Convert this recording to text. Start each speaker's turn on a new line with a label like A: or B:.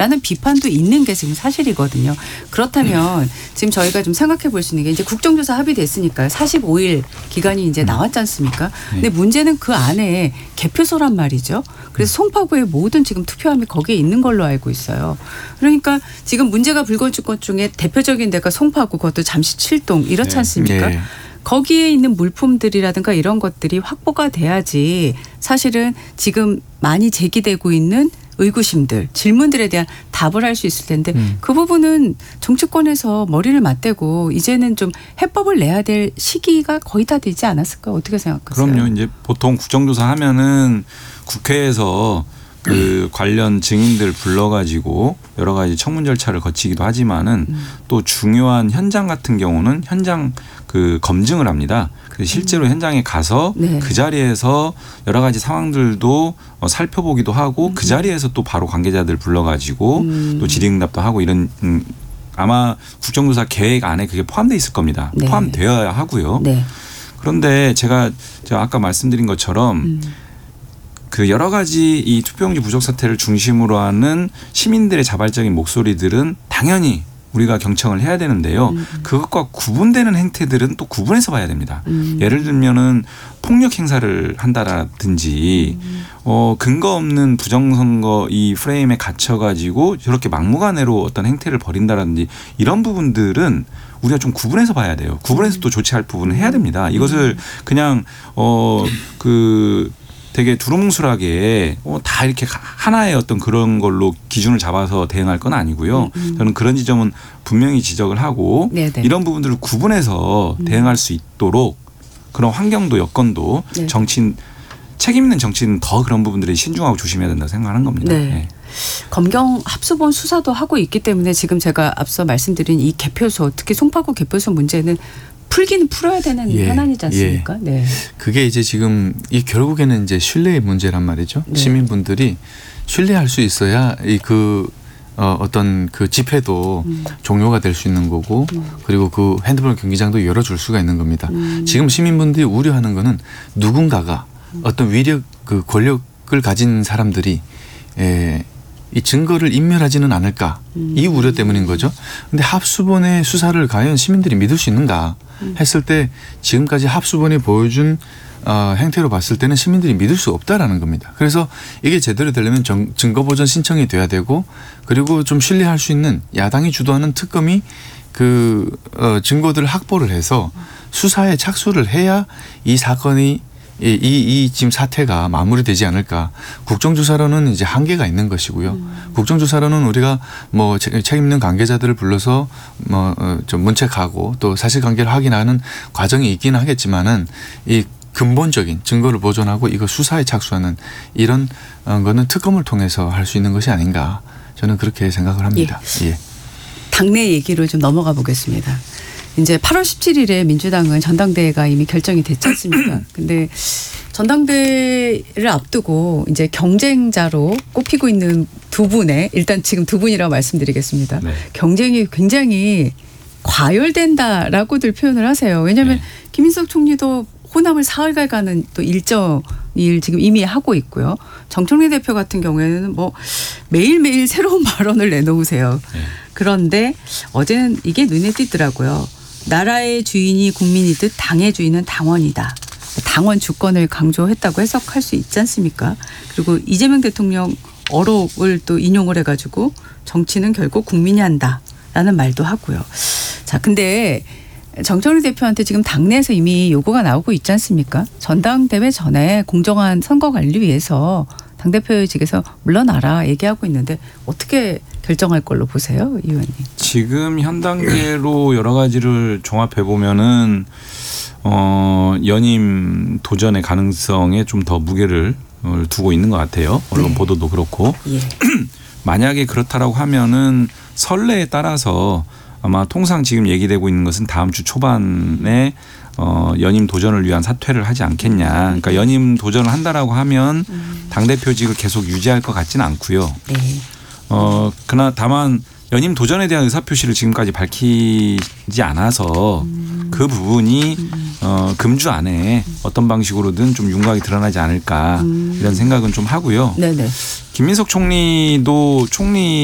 A: 라는 비판도 있는 게 지금 사실이거든요. 그렇다면 지금 저희가 좀 생각해 볼 수 있는 게 이제 국정조사 합의됐으니까요. 45일 기간이 이제 나왔지 않습니까? 근데 문제는 그 안에 개표소란 말이죠. 그래서 송파구의 모든 지금 투표함이 거기에 있는 걸로 알고 있어요. 그러니까 지금 문제가 불거질 것 중에 대표적인 데가 송파구 그것도 잠시 7동 이렇지 않습니까?
B: 네.
A: 거기에 있는 물품들이라든가 이런 것들이 확보가 돼야지 사실은 지금 많이 제기되고 있는 의구심들, 질문들에 대한 답을 할 수 있을 텐데 그 부분은 정치권에서 머리를 맞대고 이제는 좀 해법을 내야 될 시기가 거의 다 되지 않았을까요? 어떻게 생각하세요?
C: 그럼요. 이제 보통 국정조사 하면은 국회에서 그 관련 증인들 불러가지고 여러 가지 청문 절차를 거치기도 하지만은 또 중요한 현장 같은 경우는 현장 그 검증을 합니다. 그래서 실제로 현장에 가서
A: 네.
C: 그 자리에서 여러 가지 상황들도 살펴보기도 하고 그 자리에서 또 바로 관계자들 불러가지고 또 질의응답도 하고 이런 아마 국정조사 계획 안에 그게 포함되어 있을 겁니다.
A: 네.
C: 포함되어야 하고요.
A: 네.
C: 그런데 제가 아까 말씀드린 것처럼 그 여러 가지 이 투표용지 부족 사태를 중심으로 하는 시민들의 자발적인 목소리들은 당연히 우리가 경청을 해야 되는데요. 그것과 구분되는 행태들은 또 구분해서 봐야 됩니다. 예를 들면은 폭력 행사를 한다라든지 근거 없는 부정선거 이 프레임에 갇혀가지고 저렇게 막무가내로 어떤 행태를 벌인다라든지 이런 부분들은 우리가 좀 구분해서 봐야 돼요. 구분해서 또 조치할 부분은 해야 됩니다. 이것을 그냥 되게 두루뭉술하게 다 이렇게 하나의 어떤 그런 걸로 기준을 잡아서 대응할 건 아니고요. 저는 그런 지점은 분명히 지적을 하고
A: 네네.
C: 이런 부분들을 구분해서 대응할 수 있도록 그런 환경도 여건도
A: 네.
C: 정치인 책임 있는 정치인은 더 그런 부분들에 신중하고 조심해야 된다고 생각하는 겁니다.
A: 네.
C: 네.
A: 검경 합수본 수사도 하고 있기 때문에 지금 제가 앞서 말씀드린 이 개표소 특히 송파구 개표소 문제는 풀기는 풀어야 되는 현안이지 않습니까? 네.
B: 그게 이제 지금 이 결국에는 이제 신뢰의 문제란 말이죠.
A: 네.
B: 시민분들이 신뢰할 수 있어야 어떤 그 집회도 종료가 될 수 있는 거고 그리고 그 핸드폰 경기장도 열어줄 수가 있는 겁니다. 지금 시민분들이 우려하는 거는 누군가가 어떤 위력 그 권력을 가진 사람들이 이 증거를 인멸하지는 않을까 이 우려 때문인 거죠. 그런데 합수본의 수사를 과연 시민들이 믿을 수 있는가 했을 때 지금까지 합수본이 보여준 행태로 봤을 때는 시민들이 믿을 수 없다라는 겁니다. 그래서 이게 제대로 되려면 증거 보전 신청이 돼야 되고 그리고 좀 신뢰할 수 있는 야당이 주도하는 특검이 그 증거들을 확보를 해서 수사에 착수를 해야 이 사건이 이 지금 사태가 마무리되지 않을까. 국정조사로는 이제 한계가 있는 것이고요. 국정조사로는 우리가 뭐 책임 있는 관계자들을 불러서 좀 문책하고 또 사실관계를 확인하는 과정이 있기는 하겠지만은 이 근본적인 증거를 보존하고 이거 수사에 착수하는 이런 거는 특검을 통해서 할 수 있는 것이 아닌가. 저는 그렇게 생각을 합니다. 예.
A: 당내 얘기로 좀 넘어가 보겠습니다. 이제 8월 17일에 민주당은 전당대회가 이미 결정이 됐지 않습니까? 근데 전당대회를 앞두고 이제 경쟁자로 꼽히고 있는 두 분의 일단 지금 두 분이라고 말씀드리겠습니다.
C: 네.
A: 경쟁이 굉장히 과열된다라고들 표현을 하세요. 왜냐하면 김인석 총리도 호남을 사흘간 가는 또 일정을 지금 이미 하고 있고요. 정청래 대표 같은 경우에는 뭐 매일매일 새로운 발언을 내놓으세요. 그런데 어제는 이게 눈에 띄더라고요. 나라의 주인이 국민이듯 당의 주인은 당원이다. 당원 주권을 강조했다고 해석할 수 있지 않습니까? 그리고 이재명 대통령 어록을 또 인용을 해가지고 정치는 결국 국민이 한다라는 말도 하고요. 자, 근데 정청래 대표한테 지금 당내에서 이미 요구가 나오고 있지 않습니까? 전당대회 전에 공정한 선거 관리 위해서 당대표직에서 물러나라 얘기하고 있는데 어떻게 결정할 걸로 보세요, 의원님?
C: 지금 현 단계로 여러 가지를 종합해 보면은 연임 도전의 가능성에 좀 더 무게를 두고 있는 것 같아요. 언론
A: 네.
C: 보도도 그렇고.
A: 예.
C: 만약에 그렇다라고 하면은 선례에 따라서 아마 통상 지금 얘기되고 있는 것은 다음 주 초반에 연임 도전을 위한 사퇴를 하지 않겠냐. 그러니까 연임 도전을 한다라고 하면 당대표직을 계속 유지할 것 같지는 않고요.
A: 네.
C: 그러나 다만 연임 도전에 대한 의사표시를 지금까지 밝히지 않아서 그 부분이 금주 안에 어떤 방식으로든 좀 윤곽이 드러나지 않을까 이런 생각은 좀 하고요.
A: 네네.
C: 김민석 총리도 총리